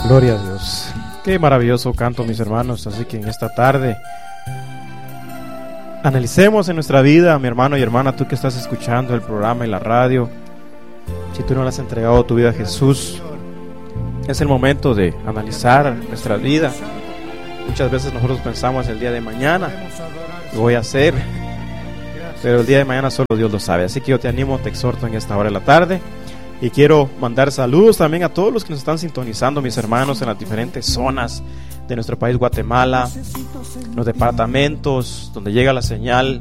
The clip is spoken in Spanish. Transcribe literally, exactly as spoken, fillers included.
Gloria a Dios. Qué maravilloso canto, mis hermanos. Así que en esta tarde analicemos en nuestra vida, mi hermano y hermana, tú que estás escuchando el programa y la radio. Si tú no le has entregado tu vida a Jesús, es el momento de analizar nuestra vida. Muchas veces nosotros pensamos el día de mañana, lo voy a hacer, pero el día de mañana solo Dios lo sabe. Así que yo te animo, te exhorto en esta hora de la tarde. Y quiero mandar saludos también a todos los que nos están sintonizando, mis hermanos, en las diferentes zonas de nuestro país, Guatemala, los departamentos donde llega la señal